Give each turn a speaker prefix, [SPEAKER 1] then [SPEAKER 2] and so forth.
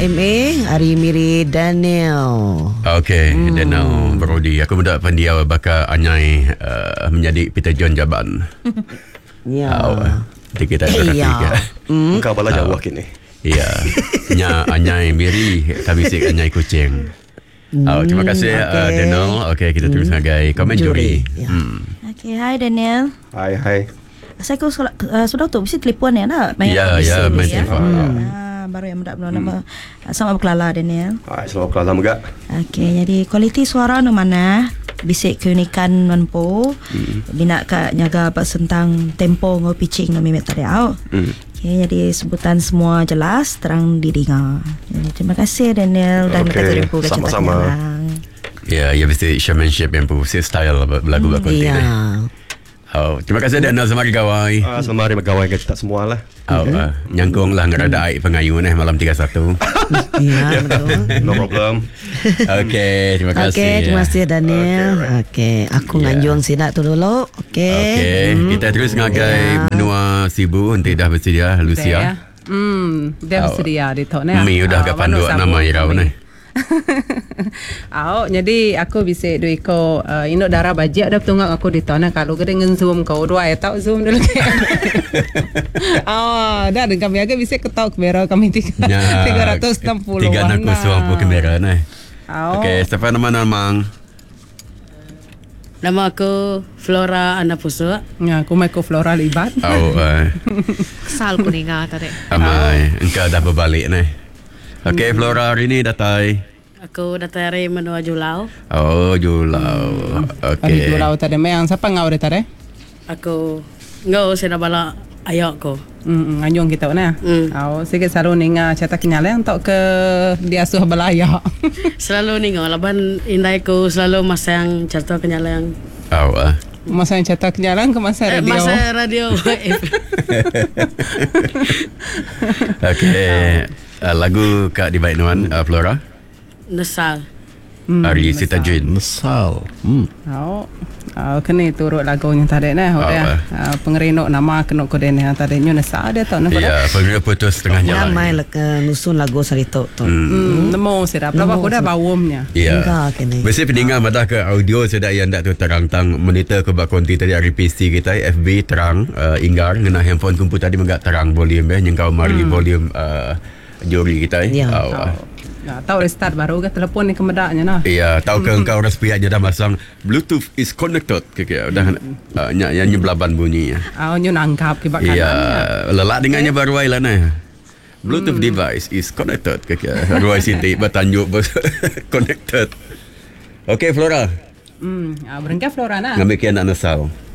[SPEAKER 1] MA, Ari Miri Daniel.
[SPEAKER 2] Okay, Daniel Brody. Aku muda pandia bakal anyai menjadi Peter John Jaban.
[SPEAKER 1] Ya.
[SPEAKER 2] Jadi kita ada
[SPEAKER 3] Kau bala jauh kini.
[SPEAKER 2] Ya. Nya anyai Miri, tapi si anyai kucing. Terima kasih Daniel. Okay, kita terus sebagai komen juri.
[SPEAKER 4] Okay, hi Daniel.
[SPEAKER 3] Hai.
[SPEAKER 4] Saya sudah tu mesti telefon ya nak.
[SPEAKER 2] Ya, main telefon.
[SPEAKER 4] Baru yang muda belum nama. Sama berkelala Daniel.
[SPEAKER 3] Hai, selamat kelam juga.
[SPEAKER 4] Okay, jadi kualiti suara no mana? Bisik keunikan manpo. Bina ka nyaga pasentang tempo ngo pitching no mimet tadi au. Okay, jadi sebutan semua jelas, terang didengar. Jadi, terima kasih Daniel dan kata rempu kecil
[SPEAKER 3] sama-sama.
[SPEAKER 2] Ya, mesti showmanship yang pusing style lagu konti ni. Terima kasih Daniel semari gawai.
[SPEAKER 3] Semari bergawai ke kita semua lah.
[SPEAKER 2] Nyangkung lah ngerada air pengayu malam 31.
[SPEAKER 1] Ya, betul.
[SPEAKER 3] No problem.
[SPEAKER 2] Okay, terima kasih.
[SPEAKER 1] Okay, terima kasih Daniel. Okay, aku nganjung sidak tu dulu. Okay.
[SPEAKER 2] Kita terus ngagai benua Sibu. Nanti dah bersedia Lucia.
[SPEAKER 5] Dah bersedia di tu ni.
[SPEAKER 2] Mi udah agak panduk nama Irau ni.
[SPEAKER 5] Jadi aku bisa duit ko induk darah bajet dah tunggu aku di tanah kalau kita dengan zoom kau dua tak zoom dulu. Dah dengan kami agak bisa ketok kamera kami 360.
[SPEAKER 2] 360 kamera ni. Okay, siapa nama Mang?
[SPEAKER 6] Nama aku Flora Anapuso.
[SPEAKER 5] Ya, aku Michael Flora Libat.
[SPEAKER 6] Kesal kuninga tadi.
[SPEAKER 2] Amai, engkau dah berbalik ni. Okay, Flora hari ni datai.
[SPEAKER 6] Aku datang dari menua Julau.
[SPEAKER 2] Julau.
[SPEAKER 5] Okay. Julau tadi memang siapa ngau dia tadi?
[SPEAKER 6] Aku ngau sena bala ayok ko.
[SPEAKER 5] Anjung kita na. Sikit selalu ninga cetak nyala untuk ke dia suh belaya.
[SPEAKER 6] Selalu ninga laban indai ko selalu masang cetak nyala yang.
[SPEAKER 5] Masa yang cetak nyala ke masa radio?
[SPEAKER 6] Masa radio.
[SPEAKER 2] Okay. Lagu Kak di Baiknuan Flora
[SPEAKER 6] Nesal
[SPEAKER 2] Ari Sita Jun
[SPEAKER 1] Nesal.
[SPEAKER 5] Kena turut lagunya tadi ni. Pengerenok nama kena kode ni tadi nyu Nesal dia tahu nak.
[SPEAKER 2] Ya, pengerenok putus tengah jalan.
[SPEAKER 1] Ramai nusun lagu sarito tu.
[SPEAKER 5] Nemo sirap. Berapa aku dah bawumnya.
[SPEAKER 2] Ya. Mesti pendengar madah ke audio sedang yang tak tu terang-tang monitor ke bak konti tadi dari PC kita FB terang inggar ngena handphone komputer tadi menggak terang volume nyengkau mari volume juri kita
[SPEAKER 5] tahu restart baru ke telefon ni kemedaknya nah.
[SPEAKER 2] Ya, tahu ke engkau respiatnya dah masang Bluetooth is connected ke dah nyanyi belaban bunyinya.
[SPEAKER 5] Nyu nangkap ke bak kanan.
[SPEAKER 2] Ya, lelak dengannya baru ai lah nah. Bluetooth device is connected ke Ruai Siti bertanjuk connected. Okay Flora.
[SPEAKER 5] Berengkah Flora nah.
[SPEAKER 2] Ngambil kian nak Nesal.